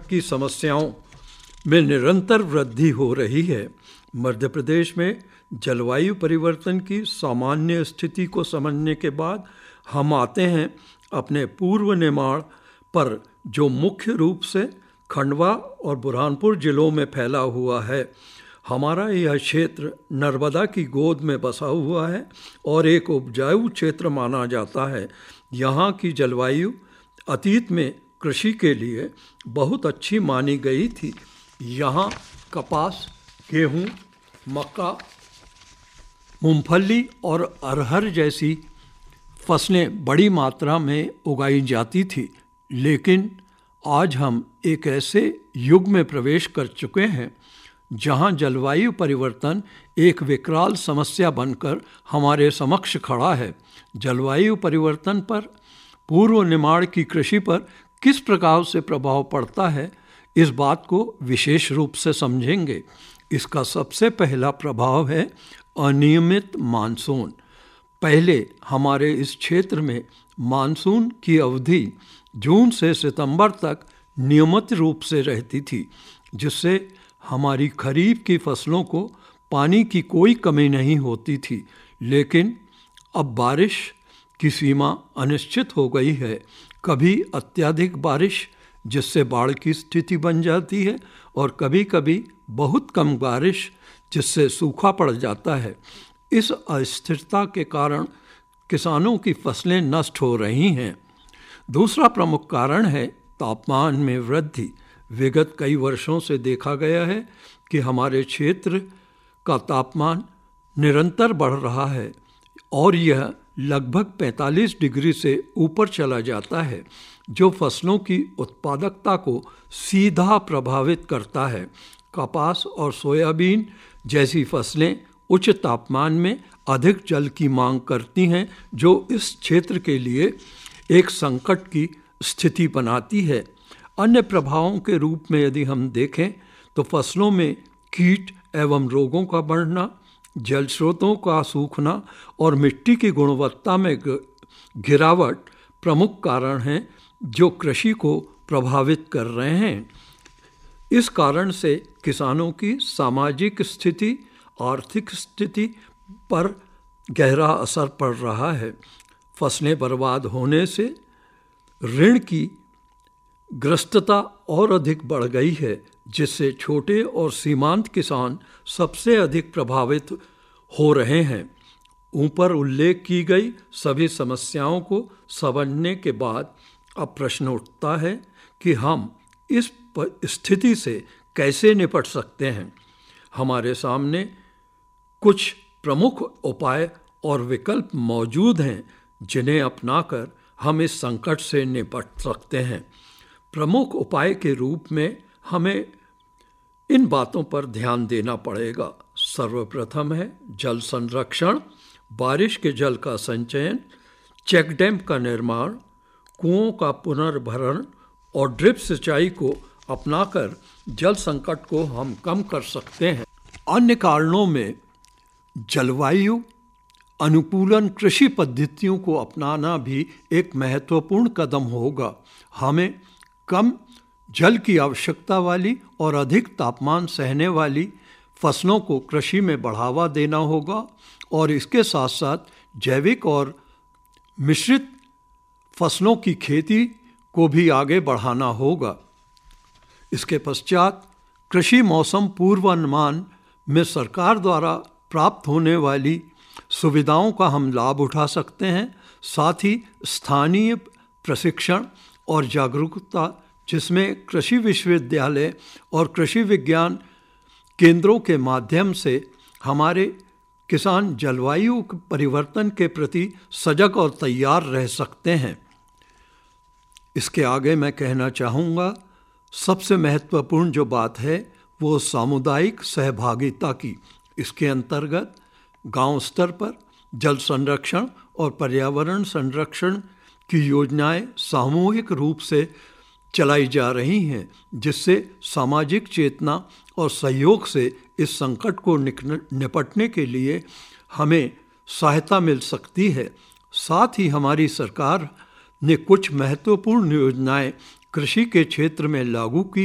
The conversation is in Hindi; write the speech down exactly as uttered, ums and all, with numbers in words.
की समस्याओं में निरंतर वृद्धि हो रही है। मध्य प्रदेश में जलवायु परिवर्तन की सामान्य स्थिति को समझने के बाद हम आते हैं अपने पूर्व निर्माण पर, जो मुख्य रूप से खंडवा और बुरहानपुर जिलों में फैला हुआ है। हमारा यह क्षेत्र नर्मदा की गोद में बसा हुआ है और एक उपजाऊ क्षेत्र माना जाता है। यहाँ की जलवायु अतीत में कृषि के लिए बहुत अच्छी मानी गई थी। यहाँ कपास, गेहूँ, मक्का, मूंगफली और अरहर जैसी फसलें बड़ी मात्रा में उगाई जाती थी। लेकिन आज हम एक ऐसे युग में प्रवेश कर चुके हैं जहां जलवायु परिवर्तन एक विकराल समस्या बनकर हमारे समक्ष खड़ा है। जलवायु परिवर्तन पर पूर्व निर्माण की कृषि पर किस प्रकार से प्रभाव पड़ता है, इस बात को विशेष रूप से समझेंगे। इसका सबसे पहला प्रभाव है अनियमित मानसून। पहले हमारे इस क्षेत्र में मानसून की अवधि जून से सितंबर तक नियमित रूप से रहती थी, जिससे हमारी खरीफ की फसलों को पानी की कोई कमी नहीं होती थी। लेकिन अब बारिश की सीमा अनिश्चित हो गई है। कभी अत्यधिक बारिश जिससे बाढ़ की स्थिति बन जाती है और कभी कभी बहुत कम बारिश जिससे सूखा पड़ जाता है। इस अस्थिरता के कारण किसानों की फसलें नष्ट हो रही हैं। दूसरा प्रमुख कारण है तापमान में वृद्धि। विगत कई वर्षों से देखा गया है कि हमारे क्षेत्र का तापमान निरंतर बढ़ रहा है और यह लगभग पैंतालीस डिग्री से ऊपर चला जाता है, जो फसलों की उत्पादकता को सीधा प्रभावित करता है। कपास और सोयाबीन जैसी फसलें उच्च तापमान में अधिक जल की मांग करती हैं, जो इस क्षेत्र के लिए एक संकट की स्थिति बनाती है। अन्य प्रभावों के रूप में यदि हम देखें तो फसलों में कीट एवं रोगों का बढ़ना, जल स्रोतों का सूखना और मिट्टी की गुणवत्ता में गिरावट प्रमुख कारण हैं जो कृषि को प्रभावित कर रहे हैं। इस कारण से किसानों की सामाजिक स्थिति, आर्थिक स्थिति पर गहरा असर पड़ रहा है। फसलें बर्बाद होने से ऋण की ग्रस्तता और अधिक बढ़ गई है, जिससे छोटे और सीमांत किसान सबसे अधिक प्रभावित हो रहे हैं। ऊपर उल्लेख की गई सभी समस्याओं को समझने के बाद अब प्रश्न उठता है कि हम इस स्थिति से कैसे निपट सकते हैं। हमारे सामने कुछ प्रमुख उपाय और विकल्प मौजूद हैं जिन्हें अपनाकर हम इस संकट से निपट सकते हैं। प्रमुख उपाय के रूप में हमें इन बातों पर ध्यान देना पड़ेगा। सर्वप्रथम है जल संरक्षण, बारिश के जल का संचयन, चेक डैम का निर्माण, कुओं का पुनर्भरण और ड्रिप सिंचाई को अपनाकर जल संकट को हम कम कर सकते हैं। अन्य कारणों में जलवायु अनुकूलन कृषि पद्धतियों को अपनाना भी एक महत्वपूर्ण कदम होगा। हमें कम जल की आवश्यकता वाली और अधिक तापमान सहने वाली फसलों को कृषि में बढ़ावा देना होगा और इसके साथ साथ जैविक और मिश्रित फसलों की खेती को भी आगे बढ़ाना होगा। इसके पश्चात कृषि मौसम पूर्वानुमान में सरकार द्वारा प्राप्त होने वाली सुविधाओं का हम लाभ उठा सकते हैं। साथ ही स्थानीय प्रशिक्षण और जागरूकता, जिसमें कृषि विश्वविद्यालय और कृषि विज्ञान केंद्रों के माध्यम से हमारे किसान जलवायु परिवर्तन के प्रति सजग और तैयार रह सकते हैं। इसके आगे मैं कहना चाहूँगा, सबसे महत्वपूर्ण जो बात है वो सामुदायिक सहभागिता की। इसके अंतर्गत गांव स्तर पर जल संरक्षण और पर्यावरण संरक्षण की योजनाएं सामूहिक रूप से चलाई जा रही हैं, जिससे सामाजिक चेतना और सहयोग से इस संकट को निपटने के लिए हमें सहायता मिल सकती है। साथ ही हमारी सरकार ने कुछ महत्वपूर्ण योजनाएं कृषि के क्षेत्र में लागू की